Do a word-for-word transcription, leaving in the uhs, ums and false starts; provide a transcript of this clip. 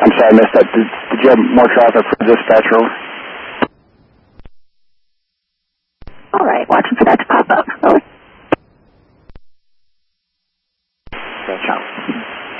I'm sorry, I missed that. Did, did you have more traffic for dispatcher? All right, watching for that to pop up. Over. Gotcha.